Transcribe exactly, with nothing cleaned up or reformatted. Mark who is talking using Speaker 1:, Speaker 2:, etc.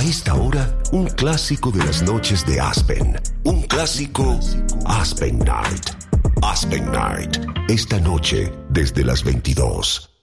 Speaker 1: esta hora, un clásico de las noches de Aspen. Un clásico Aspen Night. Aspen Night. Esta noche desde las veintidós.